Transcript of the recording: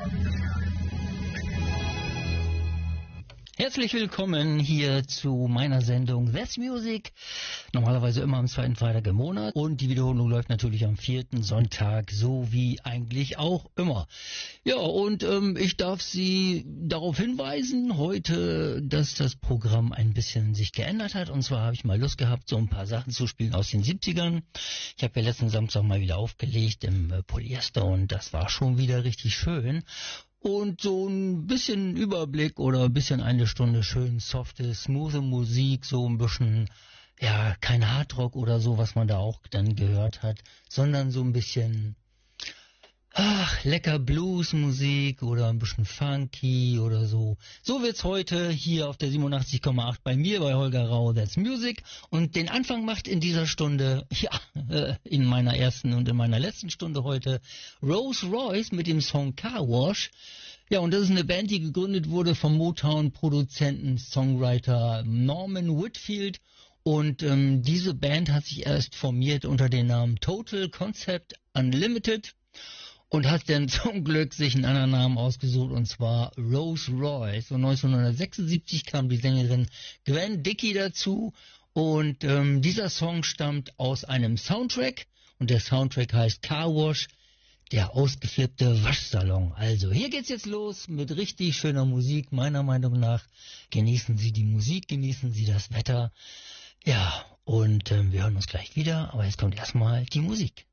Herzlich willkommen hier zu meiner Sendung That's Music. Normalerweise immer am zweiten Freitag im Monat. Und die Wiederholung läuft natürlich am vierten Sonntag, so wie eigentlich auch immer. Ja, und ich darf Sie darauf hinweisen heute, dass das Programm ein bisschen sich geändert hat. Und zwar habe ich mal Lust gehabt, so ein paar Sachen zu spielen aus den 70ern. Ich habe ja letzten Samstag mal wieder aufgelegt im Polyester und das war schon wieder richtig schön. Und so ein bisschen Überblick oder ein bisschen eine Stunde schön softe, smooth Musik, so ein bisschen, ja, kein Hardrock oder so, was man da auch dann gehört hat, sondern so ein bisschen, lecker Bluesmusik oder ein bisschen funky oder so. So wird's heute hier auf der 87,8 bei mir, bei Holger Rau, That's Music. Und den Anfang macht in dieser Stunde, in meiner ersten und in meiner letzten Stunde heute, Rose Royce mit dem Song Car Wash. Ja, und das ist eine Band, die gegründet wurde vom Motown-Produzenten, Songwriter Norman Whitfield. Und diese Band hat sich erst formiert unter dem Namen Total Concept Unlimited. Und hat dann zum Glück sich einen anderen Namen ausgesucht, und zwar Rose Royce. Und 1976 kam die Sängerin Gwen Dickey dazu. Und dieser Song stammt aus einem Soundtrack. Und der Soundtrack heißt Car Wash, der ausgeflippte Waschsalon. Also hier geht's jetzt los mit richtig schöner Musik, meiner Meinung nach. Genießen Sie die Musik, genießen Sie das Wetter. Ja, und wir hören uns gleich wieder. Aber jetzt kommt erstmal die Musik.